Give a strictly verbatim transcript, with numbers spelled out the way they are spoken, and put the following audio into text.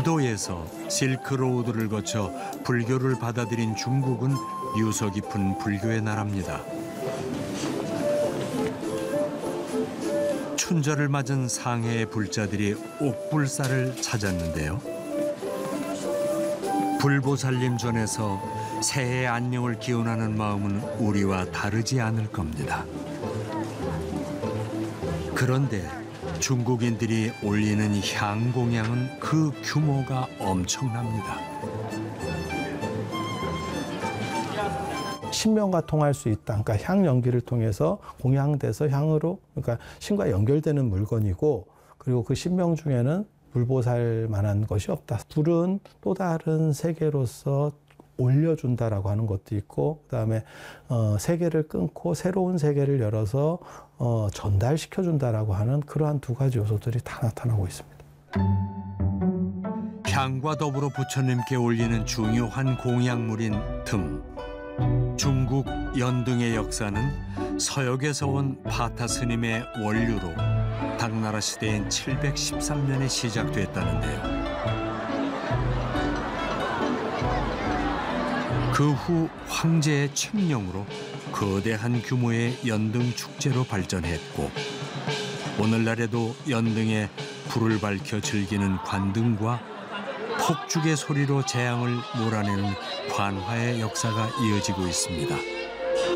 인도에서 실크로우드를 거쳐 불교를 받아들인 중국은 유서 깊은 불교의 나라입니다. 춘절을 맞은 상해의 불자들이 옥불사를 찾았는데요. 불보살님 전에서 새해의 안녕을 기원하는 마음은 우리와 다르지 않을 겁니다. 그런데 중국인들이 올리는 향공양은 그 규모가 엄청납니다. 신명과 통할 수 있다. 그러니까 향 연기를 통해서 공양돼서 향으로, 그러니까 신과 연결되는 물건이고, 그리고 그 신명 중에는 불보살만한 것이 없다. 불은 또 다른 세계로서 올려준다라고 하는 것도 있고, 그다음에 어, 세계를 끊고 새로운 세계를 열어서 어, 전달시켜준다라고 하는 그러한 두 가지 요소들이 다 나타나고 있습니다. 향과 더불어 부처님께 올리는 중요한 공양물인 등. 중국 연등의 역사는 서역에서 온 바타 스님의 원류로 당나라 시대인 칠백십삼 년에 시작됐다는데요. 그 후 황제의 칙령으로 거대한 규모의 연등 축제로 발전했고, 오늘날에도 연등에 불을 밝혀 즐기는 관등과 폭죽의 소리로 재앙을 몰아내는 관화의 역사가 이어지고 있습니다.